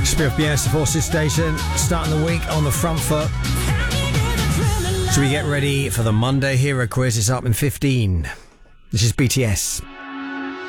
Spiff BS, the Forces Station, starting the week on the front foot. So we get ready for the Monday Hero Quiz. It's up in 15. This is BTS.